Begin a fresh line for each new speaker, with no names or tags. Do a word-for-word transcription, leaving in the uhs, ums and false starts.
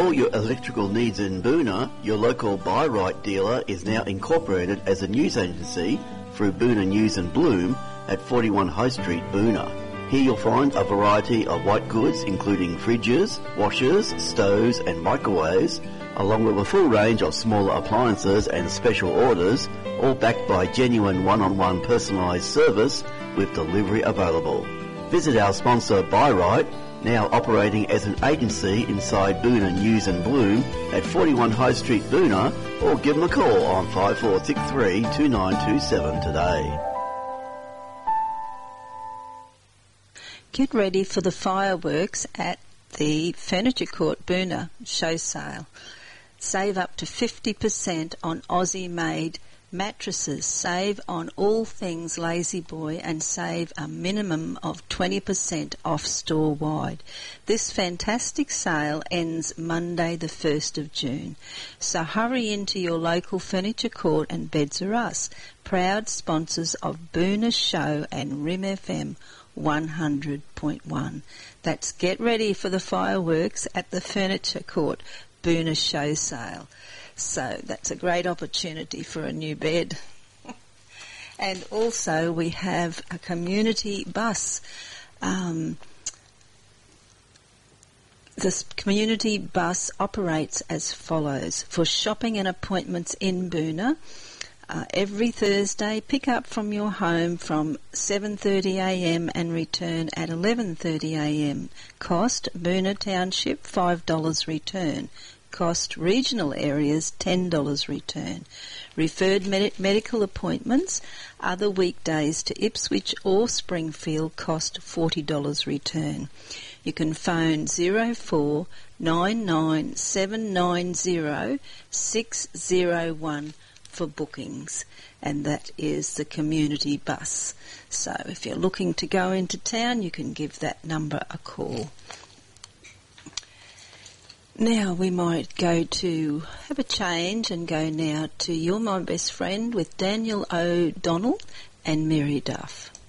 all your electrical needs in Boona, your local Buy Right dealer is now incorporated as a news agency through Boona News and Bloom at forty-one High Street, Boona. Here you'll find a variety of white goods including fridges, washers, stoves and microwaves, along with a full range of smaller appliances and special orders, all backed by genuine one-on-one personalised service with delivery available. Visit our sponsor Buy Right, now operating as an agency inside Boona News and Bloom at forty-one High Street, Boona, or give them a call on five four six three, two nine two seven today.
Get ready for the fireworks at the Furniture Court Boona show sale. Save up to fifty percent on Aussie-made mattresses. Save on all things Lazy Boy and save a minimum of twenty percent off store-wide. This fantastic sale ends Monday the first of June. So hurry into your local Furniture Court and Beds R Us, proud sponsors of Boona Show and R I M F M one hundred point one. That's get ready for the fireworks at the Furniture Court Boona show sale. So that's a great opportunity for a new bed. And also we have a community bus. Um, this community bus operates as follows. For shopping and appointments in Boona, Uh, every Thursday, pick up from your home from seven thirty a m and return at eleven thirty a m. Cost, Boona Township, five dollars return. Cost, regional areas, ten dollars return. Referred med- medical appointments, other weekdays to Ipswich or Springfield, cost forty dollars return. You can phone zero four nine nine seven nine zero six zero one for bookings, and that is the community bus. So if you're looking to go into town, you can give that number a call. Now we might go to have a change and go now to You're My Best Friend with Daniel O'Donnell and Mary Duff.